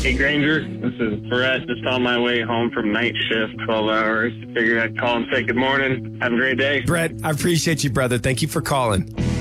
Hey, Granger, this is Brett, just on my way home from night shift, 12 hours. Figured I'd call and say good morning. Have a great day. Brett, I appreciate you, brother. Thank you for calling.